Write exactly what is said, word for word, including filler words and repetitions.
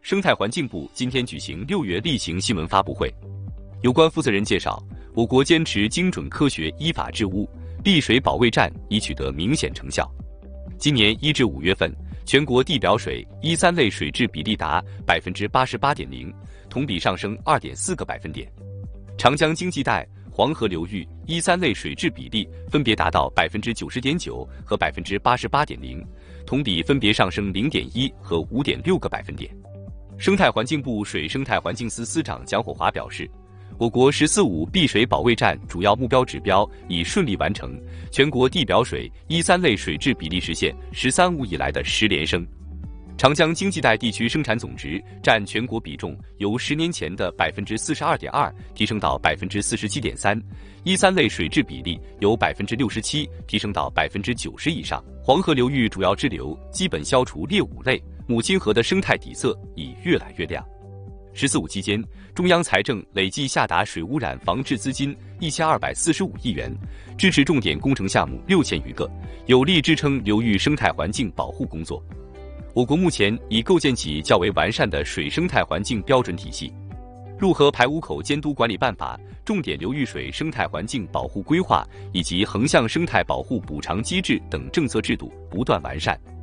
生态环境部今天举行六月例行新闻发布会，有关负责人介绍，我国坚持精准科学依法治污，砺水保卫战已取得明显成效。今年一至五月份，全国地表水一三类水质比例达百分之八十八点零，同比上升二点四个百分点。长江经济带、黄河流域一三类水质比例分别达到百分之九十点九和百分之八十八点零，同比分别上升零点一和五点六个百分点。生态环境部水生态环境司司长蒋火华表示，我国“十四五”砺水保卫战主要目标指标已顺利完成，全国地表水一三类水质比例实现“十三五”以来的十连升。长江经济带地区生产总值占全国比重由十年前的百分之四十二点二提升到百分之四十七点三，一三类水质比例由百分之六十七提升到百分之九十以上。黄河流域主要支流基本消除劣五类，母亲河的生态底色已越来越亮。十四五期间，中央财政累计下达水污染防治资金一千二百四十五亿元，支持重点工程项目六千余个，有力支撑流域生态环境保护工作。我国目前已构建起较为完善的水生态环境标准体系，入河排污口监督管理办法、重点流域水生态环境保护规划以及横向生态保护补偿机制等政策制度不断完善。